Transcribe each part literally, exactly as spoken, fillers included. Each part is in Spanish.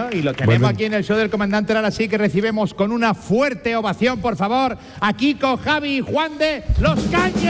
caños y lo tenemos Vuelven. aquí en el show del comandante Lara, así que recibimos con una fuerte ovación, por favor, a Kiko, Javi y Juan de Los Caños.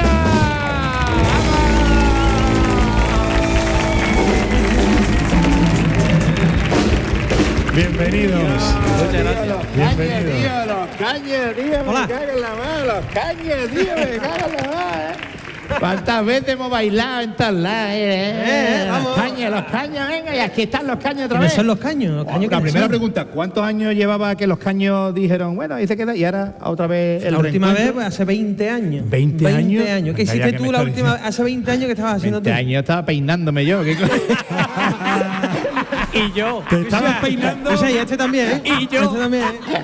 Bienvenidos. Muchas gracias. Bienvenidos. Los caños, tío, me cago en la mano, los caños, tío, me cago en la mano, eh. ¿Cuántas veces hemos bailado en todos lados? Eh, eh, eh, los caños, los caños, venga, y aquí están los caños otra vez. son los caños? Los caños oh, la primera son? pregunta, ¿cuántos años llevaba que los caños dijeron, bueno, ahí se queda, y ahora otra vez el La última reencuentro? vez, pues hace veinte años. ¿veinte, veinte años? años. ¿Qué hiciste tú la última vez? Hace veinte años que estabas haciendo veinte tú. años estaba peinándome yo. ¿Qué Y yo. Te estabas peinando. O sea, y este también, ¿eh? Y yo. Este también, ¿eh?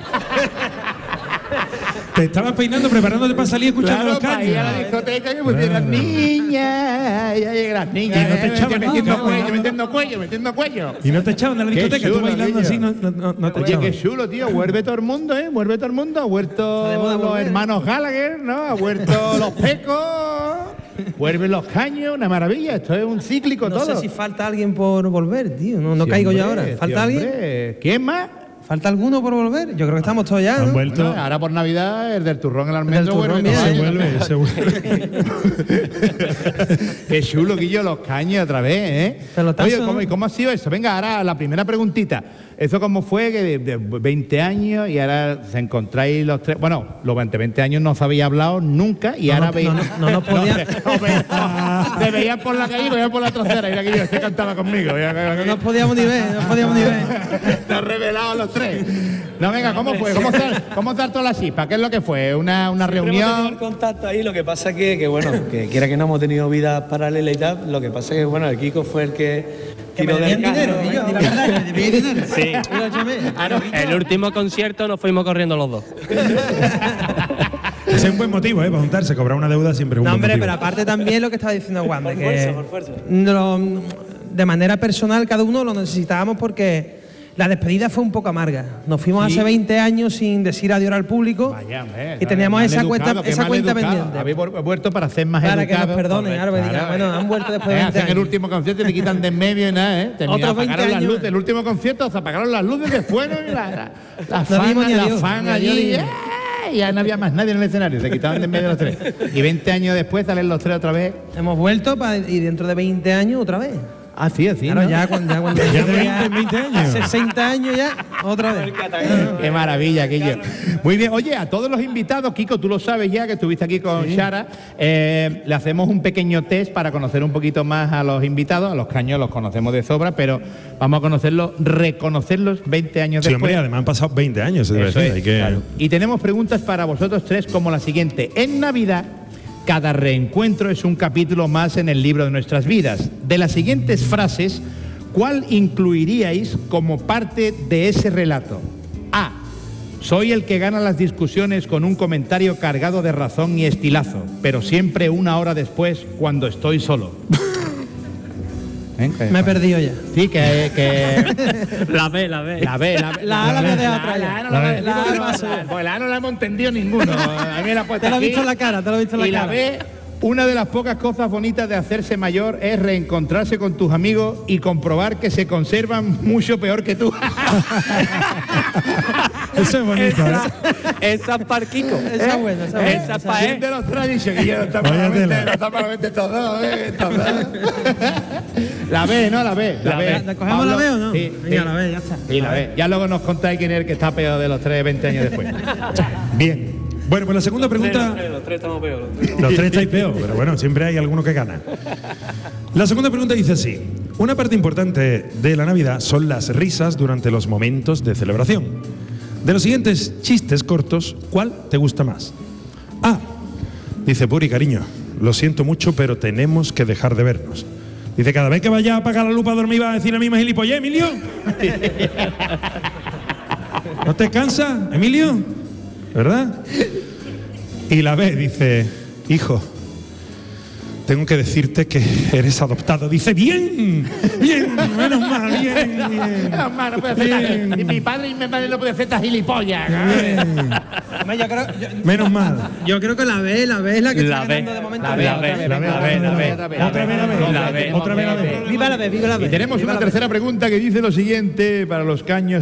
Te estabas peinando, preparándote para salir escuchando claro, los caños. para ir a la discoteca que pusieran niñas, ya llegan las niñas. Y no te echaban metiendo nada, cuello, ¿no? metiendo cuello, metiendo cuello. Y no te echaban de la Qué discoteca, chulo, tú bailando niño. así, no, no, no, no te Oye, echaban. qué chulo, tío. Vuelve todo el mundo, ¿eh? Vuelve todo el mundo. Ha vuelto de moda los volver. hermanos Gallagher, ¿no? Ha vuelto los Pecos. Vuelven los caños, una maravilla. Esto es un cíclico No todo. sé si falta alguien por volver, tío. No, no Sí, caigo yo hombre, ahora. ¿Falta sí, alguien? hombre. ¿Quién más? ¿Falta alguno por volver? Yo creo que estamos todos ya, Han ¿no? vuelto. No, ahora por Navidad, el del turrón, el almendro, turrón, vuelve. mira, todo Se el año vuelve, también. se vuelve. Qué chulo, Guillo, los caños otra vez, ¿eh? Pelotazo, Oye, ¿cómo, ¿no? ¿y cómo ha sido eso? Venga, ahora la primera preguntita. ¿Eso cómo fue? Que de, de veinte años y ahora se encontráis los tres. Bueno, los veinte, veinte años no os había hablado nunca y No, ahora no, veis. no, no, no nos podía- no, no, te veían por la calle y veían por la trasera. Mira, Guillo, este cantaba conmigo. Mira, No nos podíamos ni ver, no nos podíamos ni ver. Te has revelado los tres. No, venga, ¿cómo fue? ¿Cómo estar, cómo estar toda la chispa? ¿Qué es lo que fue? ¿Una, una Siempre hemos tenido el reunión? contacto ahí, lo que pasa que, que bueno, que quiera que no hemos tenido vidas paralelas y tal, lo que pasa que bueno, el Kiko fue el que Que me tiró debían del dinero, carro. y yo, di la verdad, que me debían dinero. Sí. Mira, échame. El último concierto nos fuimos corriendo los dos. Ese es un buen motivo, ¿eh? Para juntarse, cobrar una deuda siempre es un No, buen hombre, motivo. pero aparte también lo que estaba diciendo Juan, de Por que fuerza, por fuerza. lo- de manera personal cada uno lo necesitábamos porque la despedida fue un poco amarga. Nos fuimos Sí. hace veinte años sin decir adiós al público Vaya, hombre, y teníamos mal esa educado, cuenta, qué esa mal cuenta educado. pendiente. Habéis vu- vuelto para ser más Para que nos educados. perdonen, Correcto, ahora me digan, claro, bueno, eh. han vuelto después de Eh, veinte hacen el años. último concierto y te quitan de en medio y nada, ¿eh? Termina, Otros veinte apagaron las años. luces. El último concierto se apagaron las luces de fuera y la, la, la No fan, vimos ni la adiós, fan ni allí. adiós. ¡eh! Ya no había más nadie en el escenario, se quitaban de en medio los tres. Y veinte años después salen los tres otra vez. Hemos vuelto pa- y dentro de veinte años otra vez. Ah, sí, así. Claro, ¿no? ya cuando ya cuando Ya de llevo veinte en veinte años. sesenta años ya, otra vez. Qué maravilla, aquello. Muy bien, oye, a todos los invitados, Kiko, tú lo sabes ya, que estuviste aquí con Shara, eh, le hacemos un pequeño test para conocer un poquito más a los invitados. A los caños los conocemos de sobra, pero vamos a conocerlos, reconocerlos veinte años Sí, después. hombre, además han pasado veinte años, se debe Eso decir. es, Hay que... claro. Y tenemos preguntas para vosotros tres como la siguiente. En Navidad, cada reencuentro es un capítulo más en el libro de nuestras vidas. De las siguientes frases, ¿cuál incluiríais como parte de ese relato? A. Soy el que gana las discusiones con un comentario cargado de razón y estilazo, pero siempre una hora después cuando estoy solo. ¿Eh? ¿Qué? Me he perdido ya. Sí, que... que... La B, la B. La B, la B. La A la había dejado atrás La ya. A no la La hemos B. La A entendido, paso. pues la A no la hemos entendido ninguno. A mí me la ha puesto Te lo he aquí. visto en la cara, te lo he visto en la Y la cara. B, una de las pocas cosas bonitas de hacerse mayor es reencontrarse con tus amigos y comprobar que se conservan mucho peor que tú. Eso es bonito, ¿eh? Esa es para Kiko. Esa es buena, esa es buena. Esa es para ¿Quién él. de los tres ha dicho que yo no está Vaya malamente, tela. no está malamente estos dos, eh, estos dos? La B, ¿no? La B. La B. ¿La cogemos la B o no? Sí, Venga, sí. la B, ya está. Y la B. Ya luego nos contáis quién es el que está peor de los tres, veinte años después. Bien. Bueno, pues la segunda Los pregunta... tres, los tres estamos peor. Los tres estamos Los tres estáis peor, pero bueno, siempre hay alguno que gana. La segunda pregunta dice así. Una parte importante de la Navidad son las risas durante los momentos de celebración. De los siguientes chistes cortos, ¿cuál te gusta más? A. Dice, Puri, cariño, lo siento mucho, pero tenemos que dejar de vernos. Dice, cada vez que vaya a apagar la luz para dormir va a decir a mí más gilipollez, Emilio. ¿No te cansa, Emilio? ¿Verdad? Y la B dice, hijo, tengo que decirte que eres adoptado. Dice, bien, bien, menos mal, bien, bien. Hermano, no puede hacer Bien. tan- ni mi padre ni mi madre no puede hacer estas gilipollas. Bien. Hombre, Yo creo, yo, Menos mal. yo creo que la B, la B es la que La está B. ganando de momento. La B, la B, La B, la B, la B, Otra vez la B. Otra vez la B. Otra vez la B. Viva la B, viva la B. Y tenemos Viva una la B. tercera pregunta que dice lo siguiente para los caños.